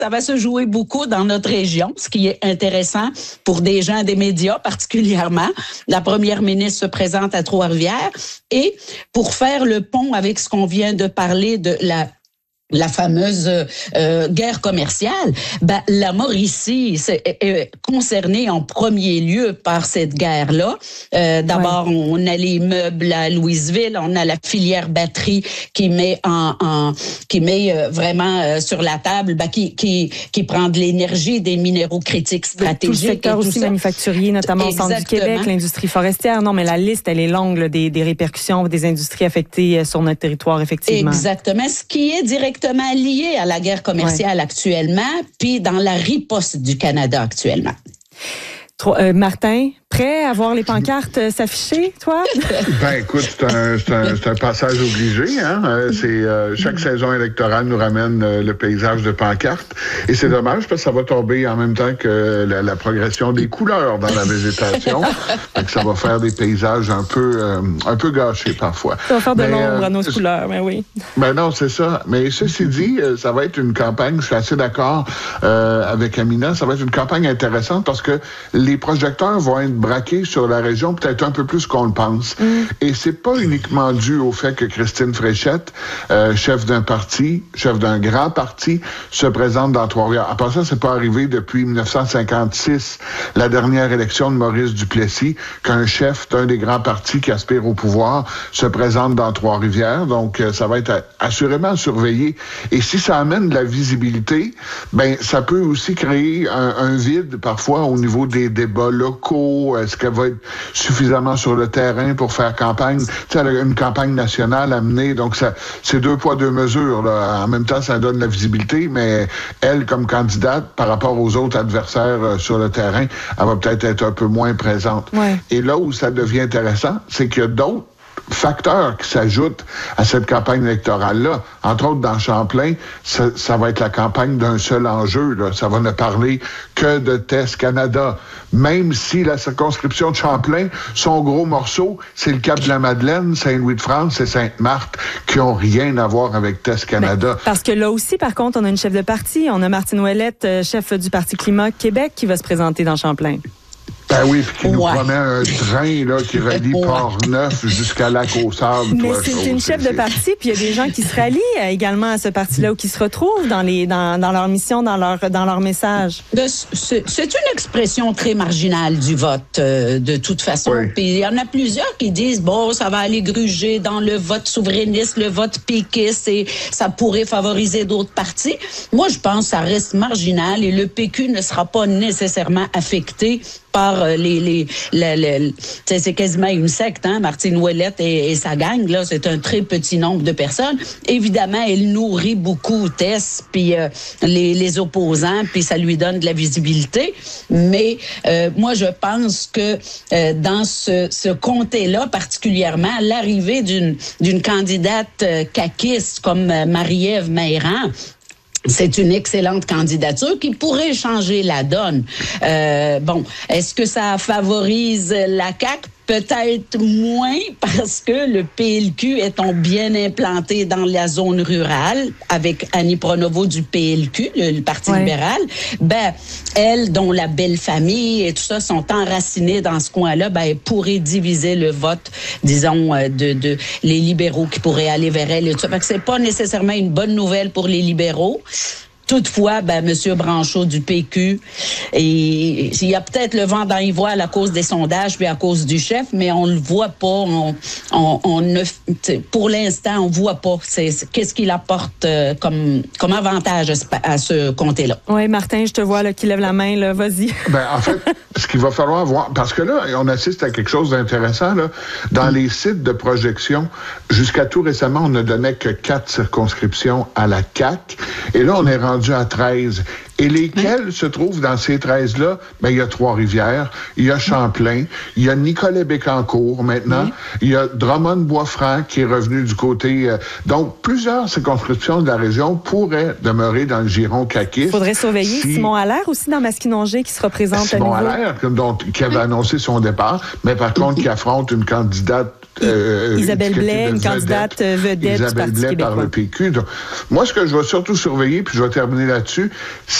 Ça va se jouer beaucoup dans notre région, ce qui est intéressant pour des gens des médias particulièrement. La première ministre se présente à Trois-Rivières et pour faire le pont avec ce qu'on vient de parler de la fameuse guerre commerciale, la Mauricie est concernée en premier lieu par cette guerre-là. D'abord, on a les meubles à Louisville, on a la filière batterie qui met vraiment sur la table, qui prend de l'énergie, des minéraux critiques stratégiques. Tout le secteur aussi manufacturier, notamment au centre du Québec, l'industrie forestière. Non, mais la liste, elle est longue là, des répercussions des industries affectées sur notre territoire, effectivement. Exactement. Ce qui est directement lié à la guerre commerciale actuellement, puis dans la riposte du Canada actuellement. Martin, prêt à voir les pancartes s'afficher, toi? Écoute, c'est un passage obligé. Chaque saison électorale nous ramène le paysage de pancartes. Et c'est dommage parce que ça va tomber en même temps que la progression des couleurs dans la végétation. Donc ça va faire des paysages un peu gâchés parfois. Ça va faire de l'ombre à nos couleurs, mais oui. Non, c'est ça. Mais ceci dit, ça va être une campagne, je suis assez d'accord avec Amina, ça va être une campagne intéressante parce que les projecteurs vont être braqués sur la région peut-être un peu plus qu'on le pense. Et c'est pas uniquement dû au fait que Christine Fréchette, chef d'un grand parti, se présente dans Trois-Rivières. À part ça, c'est pas arrivé depuis 1956, la dernière élection de Maurice Duplessis, qu'un chef d'un des grands partis qui aspire au pouvoir se présente dans Trois-Rivières. Donc, ça va être assurément surveillé. Et si ça amène de la visibilité, ça peut aussi créer un vide parfois au niveau des débats locaux. Est-ce qu'elle va être suffisamment sur le terrain pour faire campagne? Tu sais, elle a une campagne nationale à mener, donc c'est deux poids, deux mesures, là. En même temps, ça donne la visibilité, mais elle, comme candidate, par rapport aux autres adversaires sur le terrain, elle va peut-être être un peu moins présente. Ouais. Et là où ça devient intéressant, c'est qu'il y a d'autres facteurs qui s'ajoutent à cette campagne électorale-là. Entre autres, dans Champlain, ça va être la campagne d'un seul enjeu, là. Ça va ne parler que de Test Canada. Même si la circonscription de Champlain, son gros morceau, c'est le Cap-de-la-Madeleine, Saint-Louis-de-France et Sainte-Marthe, qui n'ont rien à voir avec Test Canada. Parce que là aussi, par contre, on a une chef de parti. On a Martine Ouellette, chef du Parti Climat Québec, qui va se présenter dans Champlain. Oui, puis qui nous promet un train là, qui relie Port-Neuf jusqu'à Lac-aux-Sables. Mais c'est une chef de parti, puis il y a des gens qui se rallient également à ce parti-là ou qui se retrouvent dans leur mission, dans leur message. C'est une expression très marginale du vote, de toute façon. Puis il y en a plusieurs qui disent, ça va aller gruger dans le vote souverainiste, le vote péquiste, et ça pourrait favoriser d'autres partis. Moi, je pense que ça reste marginal et le PQ ne sera pas nécessairement affecté par c'est quasiment une secte, Martine Ouellette et sa gang, là, c'est un très petit nombre de personnes. Évidemment, elle nourrit beaucoup Tess, puis les opposants, puis ça lui donne de la visibilité. Mais moi, je pense que dans ce comté-là, particulièrement, l'arrivée d'une candidate caquiste comme Marie-Ève Mayrand, c'est une excellente candidature qui pourrait changer la donne. Est-ce que ça favorise la CAQ? Peut-être moins parce que le PLQ étant bien implanté dans la zone rurale avec Annie Pronovo du PLQ, le Parti libéral, elle, dont la belle famille et tout ça sont enracinés dans ce coin-là, elle pourrait diviser le vote, disons, de les libéraux qui pourraient aller vers elle et tout ça. Fait que c'est pas nécessairement une bonne nouvelle pour les libéraux. Toutefois, M. Branchot du PQ, et il y a peut-être le vent dans les voiles à cause des sondages puis à cause du chef, mais on le voit pas. Pour l'instant, on voit pas. Qu'est-ce qu'il apporte comme avantage à ce comté-là. Oui, Martin, je te vois là, qui lève la main. Là, vas-y. En fait, ce qu'il va falloir voir, parce que là, on assiste à quelque chose d'intéressant. Là, dans les sites de projection, jusqu'à tout récemment, on ne donnait que 4 circonscriptions à la CAQ. Et là, on est rendu à 13. Et lesquels se trouvent dans ces 13-là? Il y a Trois-Rivières, il y a Champlain, il y a Nicolet-Bécancour maintenant, il y a Drummond-Boisfranc qui est revenu du côté... donc, plusieurs circonscriptions de la région pourraient demeurer dans le giron caquiste. Il faudrait surveiller Simon Allaire aussi dans Masquinongé qui se représente à nouveau. Simon Allaire, qui avait annoncé son départ, mais par contre qui affronte une candidate Isabelle Blais, une candidate vedette du Parti québécois. Par le PQ. Donc, moi, ce que je vais surtout surveiller, puis je vais terminer là-dessus,